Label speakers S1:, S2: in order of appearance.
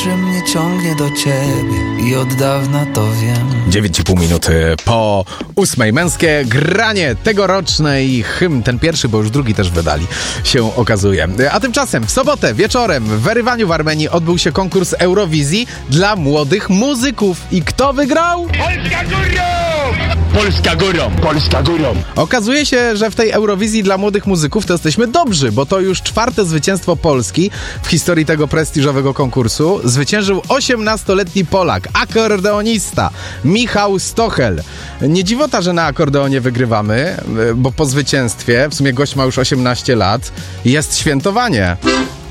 S1: że mnie ciągnie do ciebie i od dawna to wiem.
S2: 9,5 minuty po 8. Męskie granie tegoroczne i ten pierwszy, bo już drugi też wydali, się okazuje. A tymczasem w sobotę wieczorem w Erywaniu w Armenii odbył się konkurs Eurowizji dla młodych muzyków. I kto wygrał?
S3: Polska górą! Polska górą! Polska górą!
S2: Okazuje się, że w tej Eurowizji dla młodych muzyków to jesteśmy dobrzy, bo to już 4. zwycięstwo Polski w historii tego prestiżowego konkursu. Zwyciężył 18-letni Polak, akordeonista Michał Stochel. Nie dziwota, że na akordeonie wygrywamy, bo po zwycięstwie, w sumie gość ma już 18 lat, jest świętowanie.